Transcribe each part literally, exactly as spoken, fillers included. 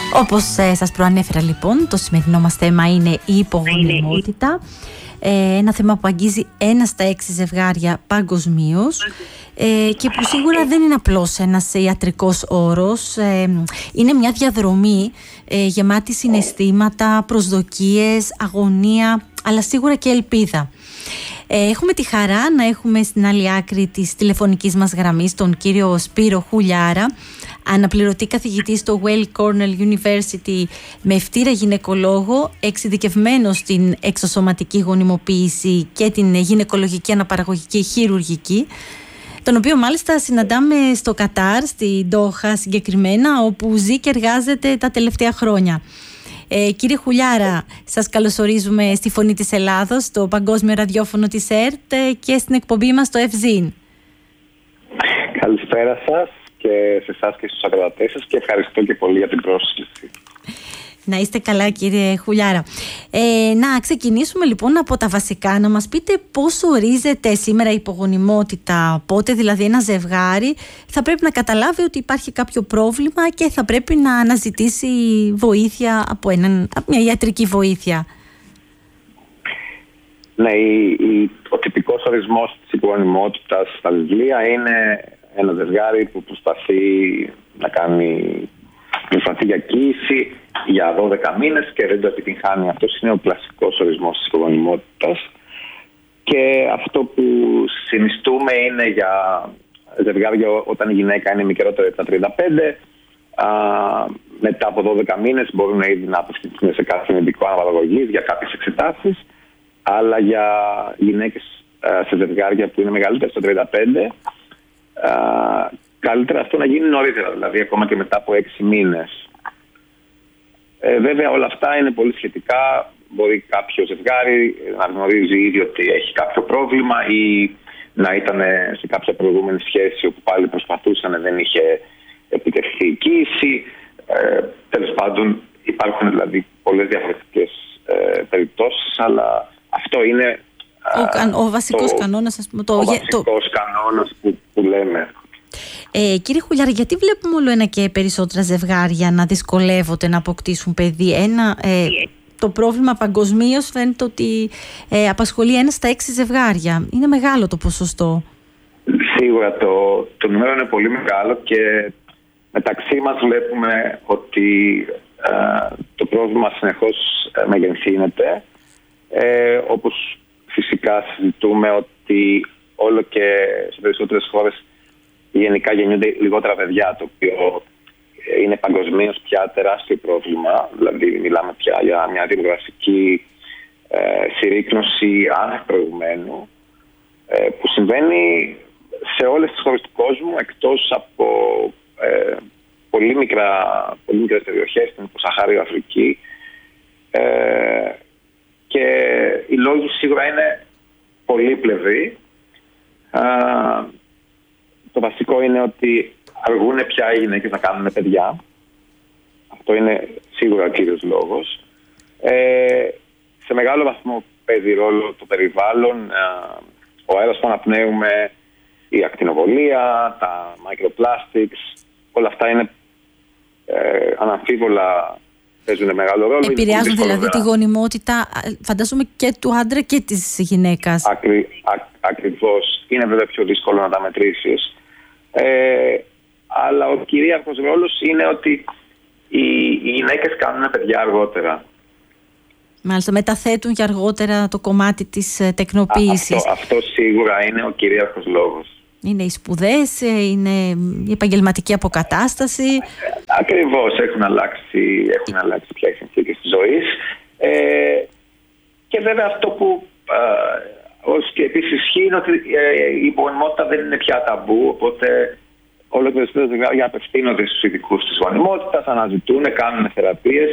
Όπως ε, σας προανέφερα λοιπόν, το σημερινό μας θέμα είναι η υπογονιμότητα. Ε, ένα θέμα που αγγίζει ένα στα έξι ζευγάρια παγκοσμίως ε, και που σίγουρα δεν είναι απλώς ένας ιατρικός όρος. Ε, είναι μια διαδρομή ε, γεμάτη συναισθήματα, προσδοκίες, αγωνία, αλλά σίγουρα και ελπίδα. Ε, έχουμε τη χαρά να έχουμε στην άλλη άκρη της τηλεφωνικής μας γραμμής τον κύριο Σπύρο Χουλιάρα, αναπληρωτή καθηγητή στο Weill Cornell University με ευτήρα γυναικολόγο, εξειδικευμένο στην εξωσωματική γονιμοποίηση και την γυναικολογική αναπαραγωγική χειρουργική, τον οποίο μάλιστα συναντάμε στο Κατάρ, στη Ντόχα συγκεκριμένα, όπου ζει και εργάζεται τα τελευταία χρόνια. Ε, κύριε Χουλιάρα, σας καλωσορίζουμε στη Φωνή της Ελλάδος, στο Παγκόσμιο Ραδιόφωνο της ΕΡΤ και στην εκπομπή μας στο Ευζήν. Καλησπέρα σας και σε εσάς και στους ακροατές σας και ευχαριστώ και πολύ για την πρόσκληση. Να είστε καλά κύριε Χουλιάρα. Ε, να ξεκινήσουμε λοιπόν από τα βασικά. Να μας πείτε πώς ορίζεται σήμερα η υπογονιμότητα, πότε δηλαδή ένα ζευγάρι θα πρέπει να καταλάβει ότι υπάρχει κάποιο πρόβλημα και θα πρέπει να αναζητήσει βοήθεια από, έναν, από μια ιατρική βοήθεια. Ναι, η, η, ο τυπικός ορισμός της υπογονιμότητας στα βιβλία είναι ένα ζευγάρι που προσπαθεί να κάνει λιμφαδιακοίηση για δώδεκα μήνες και δεν το επιτυγχάνει. Αυτός είναι ο κλασικός ορισμός της υπογονιμότητας. Και αυτό που συνιστούμε είναι για ζευγάρια όταν η γυναίκα είναι μικρότερη από τα τριάντα πέντε, α, μετά από δώδεκα μήνες μπορούν ήδη να απευθυνθούν σε κάποιο ειδικό αναπαραγωγής για κάποιες εξετάσεις, αλλά για γυναίκες α, σε ζευγάρια που είναι μεγαλύτερες από τριάντα πέντε, α, καλύτερα αυτό να γίνει νωρίτερα, δηλαδή ακόμα και μετά από έξι μήνες. Ε, βέβαια όλα αυτά είναι πολύ σχετικά. Μπορεί κάποιο ζευγάρι να γνωρίζει ήδη ότι έχει κάποιο πρόβλημα ή να ήταν σε κάποια προηγούμενη σχέση όπου πάλι προσπαθούσαν, δεν είχε επιτευχθεί η κοίηση. Ε, τέλος πάντων υπάρχουν δηλαδή πολλές διαφορετικές ε, περιπτώσεις, αλλά αυτό είναι ο, ο βασικός το, κανόνας, ας πούμε, το, ο το, βασικός κανόνας που, που λέμε. Ε, κύριε Χουλιάρα, γιατί βλέπουμε όλο ένα και περισσότερα ζευγάρια να δυσκολεύονται να αποκτήσουν παιδί? Ένα, ε, το πρόβλημα παγκοσμίως φαίνεται ότι ε, απασχολεί ένα στα έξι ζευγάρια. Είναι μεγάλο το ποσοστό. Σίγουρα το, το νούμερο είναι πολύ μεγάλο και μεταξύ μας βλέπουμε ότι ε, το πρόβλημα συνεχώς ε, μεγενθύνεται. Ε, όπως φυσικά συζητούμε ότι όλο και σε περισσότερες χώρες γενικά γεννιούνται λιγότερα παιδιά, το οποίο είναι παγκοσμίως πια τεράστιο πρόβλημα. Δηλαδή μιλάμε πια για μια δημογραφική ε, συρρίκνωση άνευ προηγουμένου, ε, που συμβαίνει σε όλες τις χώρες του κόσμου, εκτός από ε, πολύ, μικρά, πολύ μικρές περιοχές στην υποσαχάριο Αφρική. Ε, και οι λόγοι σίγουρα είναι πολύπλευροι. Ε, Το βασικό είναι ότι αργούν πια οι γυναίκες να κάνουν παιδιά. Αυτό είναι σίγουρα ο κύριος λόγος. Ε, σε μεγάλο βαθμό παίζει ρόλο το περιβάλλον, ε, ο αέρας που αναπνέουμε, η ακτινοβολία, τα microplastics, όλα αυτά είναι ε, αναμφίβολα παίζουν μεγάλο ρόλο. Επηρεάζουν δηλαδή τη γονιμότητα, φαντάζομαι, και του άντρα και της γυναίκας. Ακρι, α, ακριβώς. Είναι βέβαια πιο δύσκολο να τα μετρήσεις. Ε, αλλά ο κυρίαρχος ρόλος είναι ότι οι, οι γυναίκες κάνουν παιδιά αργότερα. Μάλιστα, μεταθέτουν για αργότερα το κομμάτι της ε, τεκνοποίησης. Αυτό, αυτό σίγουρα είναι ο κυρίαρχος λόγος. Είναι οι σπουδές, είναι η επαγγελματική αποκατάσταση. Ε, ακριβώς, έχουν αλλάξει, έχουν αλλάξει πια οι συνθήκες της ζωής. Ε, και βέβαια αυτό που ε, ως και επίσης ισχύει είναι ότι ε, η υπογονιμότητα δεν είναι πια ταμπού, οπότε όλο και περισσότερα ζευγάρια απευθύνονται στους ειδικούς της γονιμότητας, αναζητούν, κάνουν θεραπείες.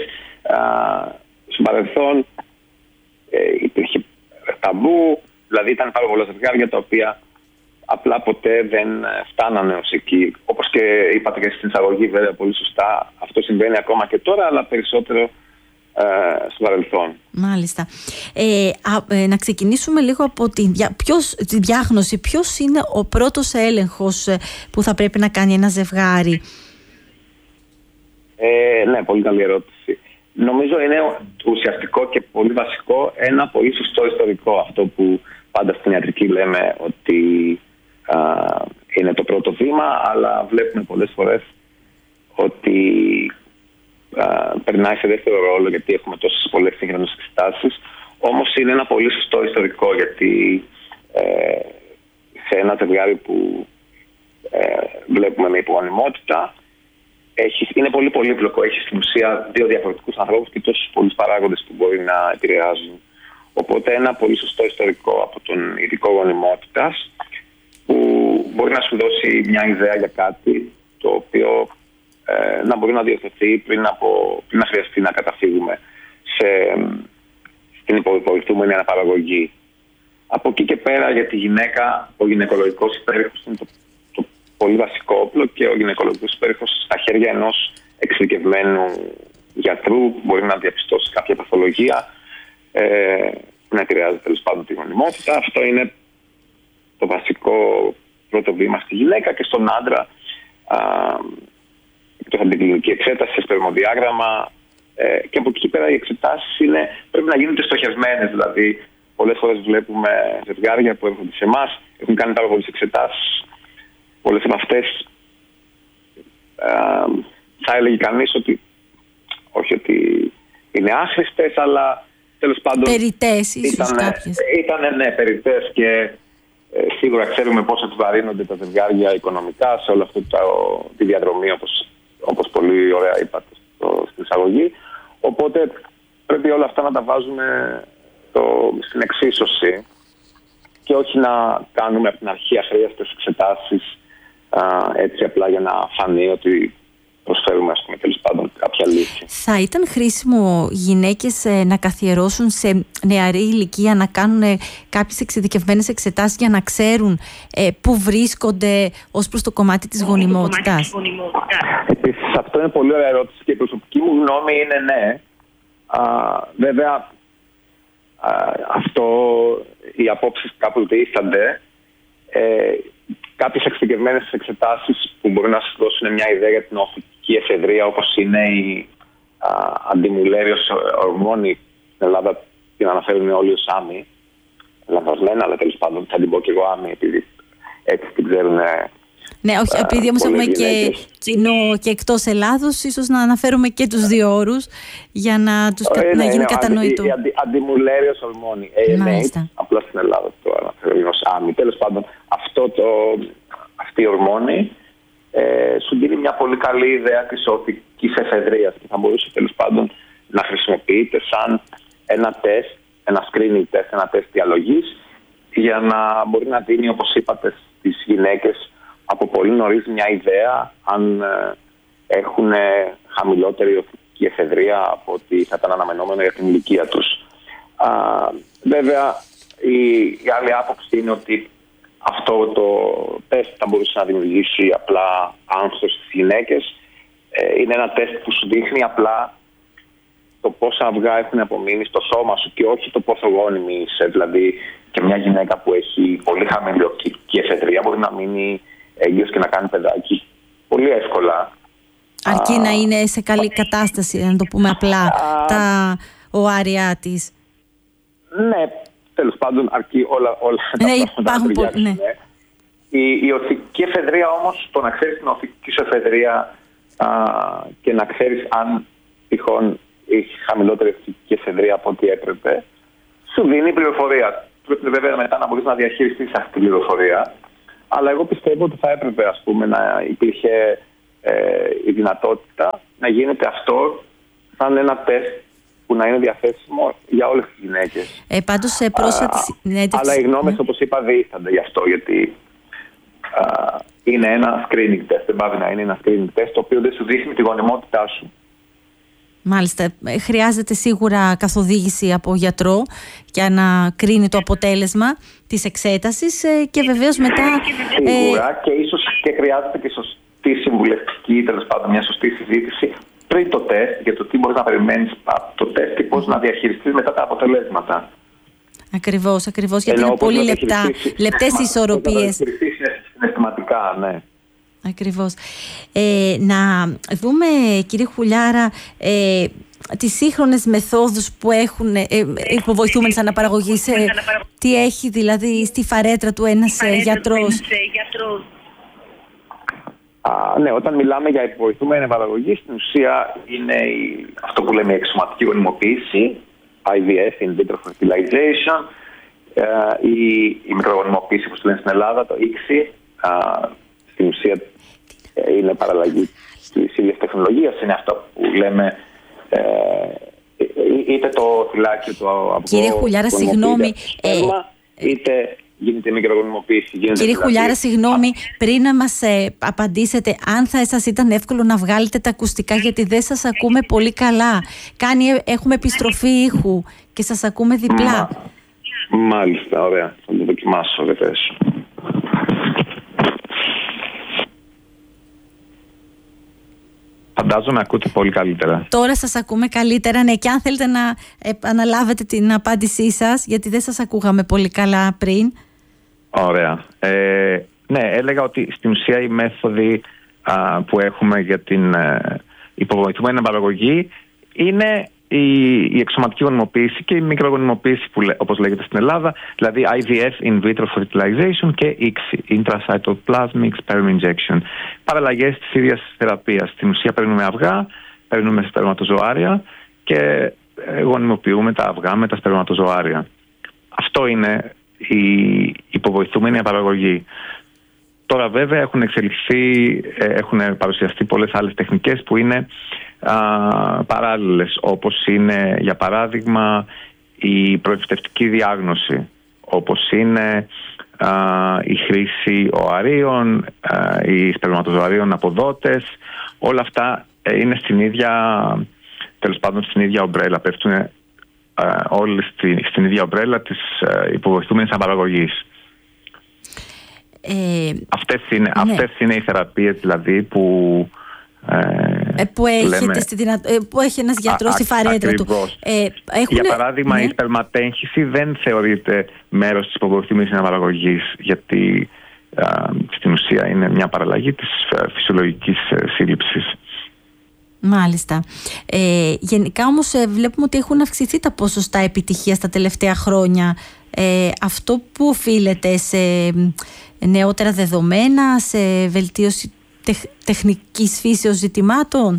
Στο παρελθόν ε, υπήρχε ταμπού, δηλαδή ήταν πάρα πολλά ζευγάρια τα οποία απλά ποτέ δεν φτάνανε ως εκεί. Όπως και είπατε και στην εισαγωγή, βέβαια πολύ σωστά, αυτό συμβαίνει ακόμα και τώρα, αλλά περισσότερο ε, στο παρελθόν. Μάλιστα. Ε, α, ε, να ξεκινήσουμε λίγο από τη, δια, ποιος, τη διάγνωση. Ποιος είναι ο πρώτος έλεγχος που θα πρέπει να κάνει ένα ζευγάρι? Ε, ναι, πολύ καλή ερώτηση. Νομίζω είναι ουσιαστικό και πολύ βασικό ένα πολύ σωστό ιστορικό. Αυτό που πάντα στην ιατρική λέμε ότι α, είναι το πρώτο βήμα, αλλά βλέπουμε πολλές φορές ότι α, περνάει σε δεύτερο ρόλο, γιατί έχουμε τόσες πολλές σύγχρονες εξετάσεις. Όμως είναι ένα πολύ σωστό ιστορικό, γιατί ε, σε ένα ζευγάρι που ε, βλέπουμε με υπογονιμότητα, Έχει, είναι πολύ πολύπλοκο. Έχει στην ουσία δύο διαφορετικούς ανθρώπους και τόσους πολλούς παράγοντες που μπορεί να επηρεάζουν. Οπότε ένα πολύ σωστό ιστορικό από τον ειδικό γονιμότητας, που μπορεί να σου δώσει μια ιδέα για κάτι το οποίο ε, να μπορεί να διορθωθεί πριν, από, πριν να χρειαστεί να καταφύγουμε σε, στην υποβοηθούμενη αναπαραγωγή. Από εκεί και πέρα, για τη γυναίκα, ο γυναικολογικός υπέρηχος είναι το πολύ βασικό όπλο, και ο γυναικολογικός υπέρηχος στα χέρια ενός εξειδικευμένου γιατρού που μπορεί να διαπιστώσει κάποια παθολογία ε, που να επηρεάζει τέλος πάντων τη γονιμότητα. Αυτό είναι το βασικό πρώτο βήμα στη γυναίκα. Και στον άντρα, εκτός από την κλινική εξέταση, σπερμοδιάγραμμα, ε, και από εκεί πέρα οι εξετάσεις είναι, πρέπει να γίνονται στοχευμένες. Δηλαδή, πολλές φορές βλέπουμε ζευγάρια που έρχονται σε εμάς, έχουν κάνει πάρα πολλές εξετάσεις. Πολλές από αυτές ε, θα έλεγε κανείς ότι όχι ότι είναι άχρηστες, αλλά τέλος πάντων περιττές ίσως ήταν, κάποιες. Ήταν ναι, περιττές, και ε, σίγουρα ξέρουμε πόσο επιβαρύνονται τα ζευγάρια οικονομικά σε όλο αυτό το, τη διαδρομή, όπως, όπως πολύ ωραία είπατε στο, στην εισαγωγή. Οπότε πρέπει όλα αυτά να τα βάζουμε το, στην εξίσωση, και όχι να κάνουμε από την αρχή αχρίαστες εξετάσεις έτσι απλά για να φανεί ότι προσφέρουμε, ας πούμε, τέλος πάντων κάποια λύση. Θα ήταν χρήσιμο γυναίκες ε, να καθιερώσουν σε νεαρή ηλικία, να κάνουν κάποιες εξειδικευμένες εξετάσεις για να ξέρουν ε, πού βρίσκονται ως προς το κομμάτι της γονιμότητας? Επίσης, αυτό είναι πολύ ωραία ερώτηση, και η προσωπική μου γνώμη είναι ναι. Α, βέβαια, α, αυτό, οι απόψεις κάπου διήστανται. Ε, Κάποιες εξειδικευμένες εξετάσεις που μπορούν να σας δώσουν μια ιδέα για την οφική εφεδρεία, όπως είναι η αντιμουλέριος ορμόνη, στην Ελλάδα την αναφέρουν όλοι ως άμυ, λανθασμένα, αλλά τέλος πάντων θα την πω και εγώ άμυ, επειδή έτσι την ξέρουν. Ναι, όχι, επειδή όμως έχουμε και κοινό και εκτός Ελλάδος, ίσως να αναφέρουμε και τους δύο όρους για να, τους, ε, να γίνει ναι, κατανοητό. Αντι, αντιμουλέριος ορμόνη, έι εμ έιτς, απλά στην Ελλάδα το αναφέρουν ως άμυ. Τέλος πάντων, αυτό το, αυτή η ορμόνη ε, σου δίνει μια πολύ καλή ιδέα της οφικής εφεδρείας, και θα μπορούσε τέλος πάντων να χρησιμοποιείται σαν ένα τεστ, ένα screening test, ένα τεστ διαλογής, για να μπορεί να δίνει, όπως είπατε, στις γυναίκες από πολύ νωρίς μια ιδέα αν ε, έχουν ε, χαμηλότερη οφική εφεδρεία από ό,τι θα ήταν αναμενόμενο για την ηλικία τους. Α, βέβαια, η, η άλλη άποψη είναι ότι αυτό το τεστ θα μπορούσε να δημιουργήσει απλά άγχος στις γυναίκες. Ε, είναι ένα τεστ που σου δείχνει απλά το πόσα αυγά έχουν απομείνει στο σώμα σου, και όχι το πόσο γόνιμη είσαι. Δηλαδή, και μια γυναίκα που έχει πολύ χαμηλή οφική εφεδρεία μπορεί να μείνει έγκυος και να κάνει παιδάκι πολύ εύκολα. Αρκεί να είναι σε καλή κατάσταση, να το πούμε απλά, α, τα οάρια της. Ναι, τέλος πάντων, αρκεί όλα, όλα ναι, τα πράγματα να ταιριάξουν. Ναι. Η, η οφική εφεδρεία όμως, το να ξέρεις την οφική σου εφεδρεία α, και να ξέρεις αν τυχόν έχει χαμηλότερη οφική εφεδρεία από ό,τι έπρεπε, σου δίνει πληροφορία. Πρέπει βέβαια μετά να μπορείς να διαχειριστείς αυτή την πληροφορία. Αλλά εγώ πιστεύω ότι θα έπρεπε, ας πούμε, να υπήρχε ε, η δυνατότητα να γίνεται αυτό σαν ένα τεστ που να είναι διαθέσιμο για όλες τις γυναίκες. Ε, πάντως, σε πρόσφατη συνέντευξη... Αλλά οι γνώμες, ναι, όπως είπα, διήστανται γι' αυτό, γιατί α, είναι ένα screening test. Δεν πάει να είναι ένα screening test το οποίο δεν σου δείχνει τη γονιμότητά σου. Μάλιστα. Χρειάζεται σίγουρα καθοδήγηση από γιατρό για να κρίνει το αποτέλεσμα της εξέτασης, και βεβαίως μετά... Σίγουρα, ε... και ίσως και χρειάζεται και σωστή συμβουλευτική, τέλος πάντων μια σωστή συζήτηση πριν το τεστ, για το τι μπορείς να περιμένεις από το τεστ και πώς να διαχειριστείς μετά τα αποτελέσματα. Ακριβώς, ακριβώς, γιατί ενώ είναι πολύ λεπτά, λεπτές ισορροπίες. Να διαχειριστείς συναισθηματικά, ναι. Ακριβώς. Ε, να δούμε, κύριε Χουλιάρα, ε, τις σύγχρονες μεθόδους που έχουν ε, υποβοηθούμενες αναπαραγωγής. Ε, τι έχει δηλαδή στη φαρέτρα του ένας ε, γιατρός. Α, ναι, όταν μιλάμε για υποβοηθούμενη αναπαραγωγή, στην ουσία είναι η, αυτό που λέμε η εξωματική γονιμοποίηση, άι βι εφ, in vitro fertilization, ε, η, η μικρογονιμοποίηση που λένε στην Ελλάδα, το ίξι. Στην ουσία είναι παραλλαγή της ίδιας τεχνολογίας, είναι αυτό που λέμε ε, είτε το θυλάκι του αυγό, κύριε Χουλιάρα, συγγνώμη, σπέρμα, ε, είτε γίνεται μικρογονιμοποίηση. Γίνεται κύριε δηλαδή... Χουλιάρα, συγγνώμη, πριν να μας ε, απαντήσετε, αν θα σας ήταν εύκολο να βγάλετε τα ακουστικά, γιατί δεν σας ακούμε πολύ καλά. Κάνει, έχουμε επιστροφή ήχου και σας ακούμε διπλά. Μα, μάλιστα, ωραία. Θα το δοκιμάσω βεβαίως. Φαντάζομαι ακούτε πολύ καλύτερα. Τώρα σας ακούμε καλύτερα, ναι, και αν θέλετε να επαναλάβετε την απάντησή σας, γιατί δεν σας ακούγαμε πολύ καλά πριν. Ωραία. Ε, ναι, έλεγα ότι στην ουσία οι μέθοδοι α, που έχουμε για την ε, υποβοηθούμενη αναπαραγωγή είναι η, η εξωματική γονιμοποίηση και η μικρογονιμοποίηση, που, όπως λέγεται στην Ελλάδα, δηλαδή άι βι εφ, in vitro fertilization, και ίξι, intracytoplasmic sperm injection. Παραλλαγές της ίδιας θεραπείας. Στην ουσία παίρνουμε αυγά, παίρνουμε σπερματοζωάρια και γονιμοποιούμε τα αυγά με τα σπερματοζωάρια. Αυτό είναι η υποβοηθούμενη αναπαραγωγή. Τώρα βέβαια έχουν εξελιχθεί, έχουν παρουσιαστεί πολλές άλλες τεχνικές που είναι α, παράλληλες, όπως είναι για παράδειγμα η προεφητευτική διάγνωση, όπως είναι α, η χρήση οαρίων, α, οι σπερματοζωαρίων αποδότες. Όλα αυτά είναι στην ίδια, τέλος πάντων στην ίδια ομπρέλα, πέφτουν α, όλοι στη, στην ίδια ομπρέλα της α, υποβοηθούμενης αναπαραγωγής. Ε, αυτές, είναι, ναι. αυτές είναι οι θεραπείες δηλαδή που, ε, που, λέμε, στη δυνα... που έχει ένας γιατρός στη φαρέτρα του. Ε, έχουν... Για παράδειγμα, ναι. η σπερματέγχυση δεν θεωρείται μέρος της υποβοηθούμενης αναπαραγωγής, γιατί α, στην ουσία είναι μια παραλλαγή της φυσιολογικής σύλληψης. Μάλιστα. Ε, γενικά όμως ε, βλέπουμε ότι έχουν αυξηθεί τα ποσοστά επιτυχίας τα τελευταία χρόνια. Ε, αυτό που οφείλεται σε νεότερα δεδομένα, σε βελτίωση τεχ, τεχνικής φύσεως ζητημάτων?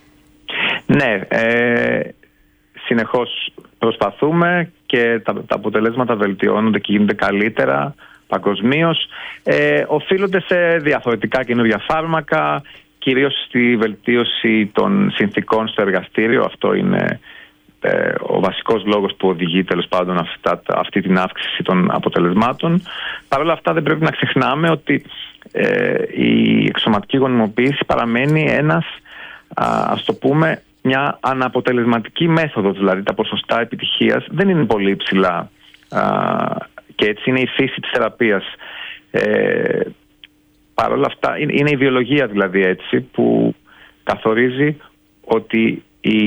Ναι, ε, συνεχώς προσπαθούμε και τα, τα αποτελέσματα βελτιώνονται και γίνονται καλύτερα παγκοσμίως. Ε, οφείλονται σε διαφορετικά καινούργια φάρμακα, κυρίως στη βελτίωση των συνθήκων στο εργαστήριο. Αυτό είναι ε, ο βασικός λόγος που οδηγεί τέλος πάντων αυτά, αυτή την αύξηση των αποτελεσμάτων. Παρ' όλα αυτά δεν πρέπει να ξεχνάμε ότι ε, η εξωματική γονιμοποίηση παραμένει ένας, α, ας το πούμε, μια αναποτελεσματική μέθοδος. Δηλαδή τα ποσοστά επιτυχίας δεν είναι πολύ υψηλά α, και έτσι είναι η φύση της θεραπείας. Ε, Παρ' όλα αυτά είναι η βιολογία δηλαδή έτσι που καθορίζει ότι η,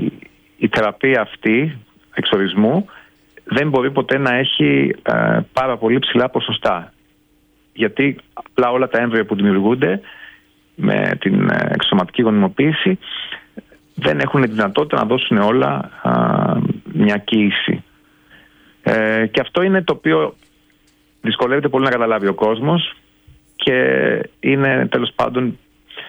η θεραπεία αυτή εξορισμού δεν μπορεί ποτέ να έχει ε, πάρα πολύ ψηλά ποσοστά. Γιατί απλά όλα τα έμβρια που δημιουργούνται με την εξωματική γονιμοποίηση δεν έχουν δυνατότητα να δώσουν όλα ε, μια κύηση. Ε, και αυτό είναι το οποίο δυσκολεύεται πολύ να καταλάβει ο κόσμος. Και είναι τέλος πάντων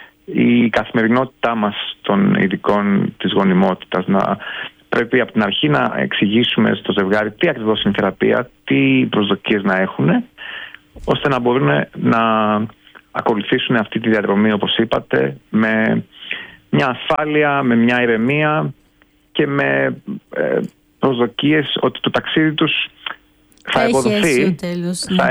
η καθημερινότητά μας των ειδικών της γονιμότητας. Να πρέπει από την αρχή να εξηγήσουμε στο ζευγάρι τι ακριβώς είναι η θεραπεία, τι προσδοκίες να έχουν, ώστε να μπορούν να ακολουθήσουν αυτή τη διαδρομή, όπως είπατε, με μια ασφάλεια, με μια ηρεμία και με προσδοκίες ότι το ταξίδι τους θα ευοδοθεί.